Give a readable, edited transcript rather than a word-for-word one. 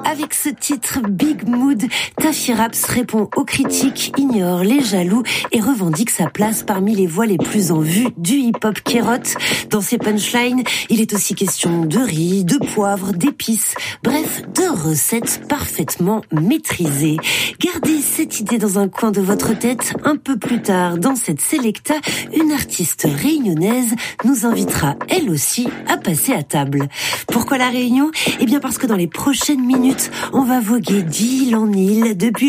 Avec ce titre Big Mood, Taffy Raps répond aux critiques, ignore les jaloux et revendique sa place parmi les voix les plus en vue du hip-hop kérotte. Dans ses punchlines, il est aussi question de riz, de poivre, d'épices, bref, de recettes parfaitement maîtrisées. Gardez cette idée dans un coin de votre tête. Un peu plus tard, dans cette Selecta, une artiste réunionnaise nous invitera, elle aussi, à passer à table. Pourquoi la Réunion ? Eh bien parce que dans les prochaines minutes, on va voguer d'île en île depuis